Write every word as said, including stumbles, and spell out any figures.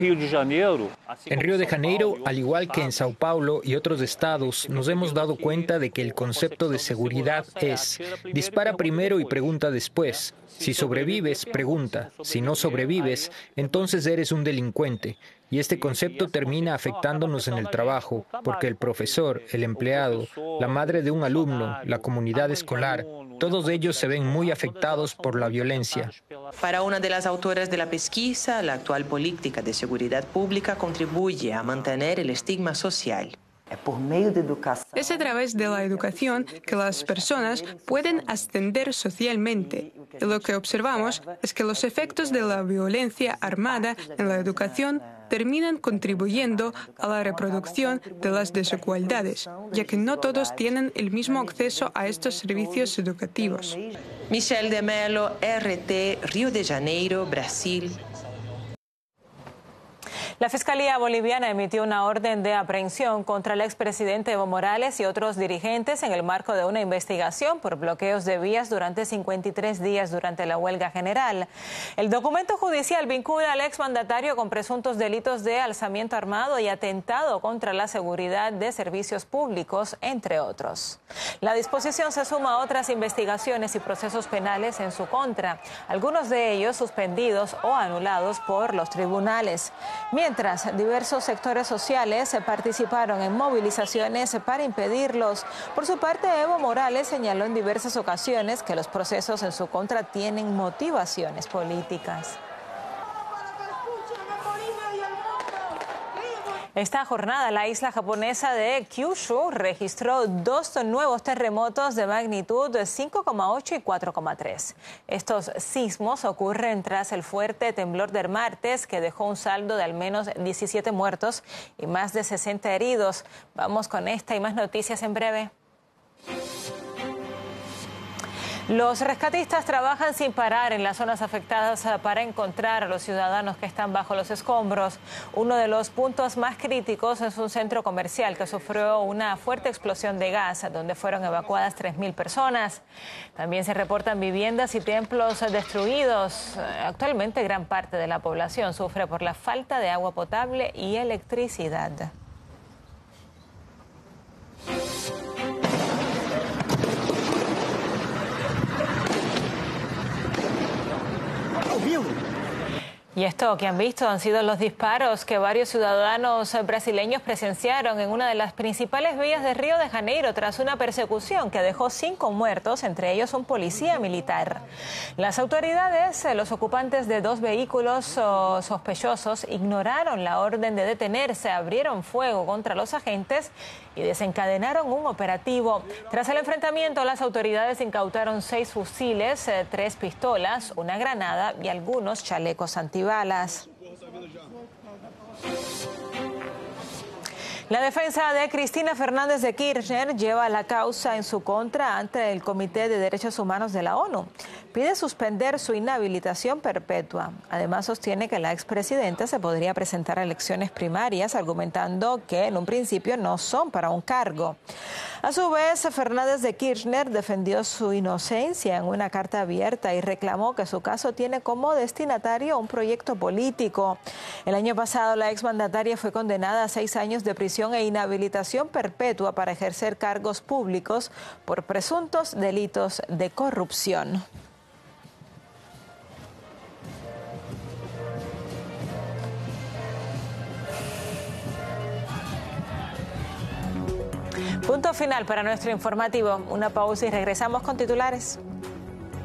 En Río de Janeiro, al igual que en Sao Paulo y otros estados, nos hemos dado cuenta de que el concepto de seguridad es: dispara primero y pregunta después. Si sobrevives, pregunta. Si no sobrevives, entonces eres un delincuente. Y este concepto termina afectándonos en el trabajo, porque el profesor, el empleado, la madre de un alumno, la comunidad escolar, todos ellos se ven muy afectados por la violencia. Para una de las autoras de la pesquisa, la actual política de seguridad pública contribuye a mantener el estigma social. Es a través de la educación que las personas pueden ascender socialmente. Y lo que observamos es que los efectos de la violencia armada en la educación terminan contribuyendo a la reproducción de las desigualdades, ya que no todos tienen el mismo acceso a estos servicios educativos. Michelle de Mello, R T, Río de Janeiro, Brasil. La Fiscalía Boliviana emitió una orden de aprehensión contra el expresidente Evo Morales y otros dirigentes en el marco de una investigación por bloqueos de vías durante cincuenta y tres días durante la huelga general. El documento judicial vincula al exmandatario con presuntos delitos de alzamiento armado y atentado contra la seguridad de servicios públicos, entre otros. La disposición se suma a otras investigaciones y procesos penales en su contra, algunos de ellos suspendidos o anulados por los tribunales. Mientras, diversos sectores sociales participaron en movilizaciones para impedirlos. Por su parte, Evo Morales señaló en diversas ocasiones que los procesos en su contra tienen motivaciones políticas. Esta jornada, la isla japonesa de Kyushu registró dos nuevos terremotos de magnitud cinco coma ocho y cuatro coma tres. Estos sismos ocurren tras el fuerte temblor del martes, que dejó un saldo de al menos diecisiete muertos y más de sesenta heridos. Vamos con esta y más noticias en breve. Los rescatistas trabajan sin parar en las zonas afectadas para encontrar a los ciudadanos que están bajo los escombros. Uno de los puntos más críticos es un centro comercial que sufrió una fuerte explosión de gas, donde fueron evacuadas tres mil personas. También se reportan viviendas y templos destruidos. Actualmente, gran parte de la población sufre por la falta de agua potable y electricidad. Y esto que han visto han sido los disparos que varios ciudadanos brasileños presenciaron en una de las principales vías de Río de Janeiro tras una persecución que dejó cinco muertos, entre ellos un policía militar. Las autoridades, los ocupantes de dos vehículos sospechosos, ignoraron la orden de detenerse, abrieron fuego contra los agentes y desencadenaron un operativo. Tras el enfrentamiento, las autoridades incautaron seis fusiles, tres pistolas, una granada y algunos chalecos antibalas. La defensa de Cristina Fernández de Kirchner lleva la causa en su contra ante el Comité de Derechos Humanos de la ONU. Pide suspender su inhabilitación perpetua. Además, sostiene que la expresidenta se podría presentar a elecciones primarias, argumentando que en un principio no son para un cargo. A su vez, Fernández de Kirchner defendió su inocencia en una carta abierta y reclamó que su caso tiene como destinatario un proyecto político. El año pasado, la exmandataria fue condenada a seis años de prisión e inhabilitación perpetua para ejercer cargos públicos por presuntos delitos de corrupción. Punto final para nuestro informativo. Una pausa y regresamos con titulares.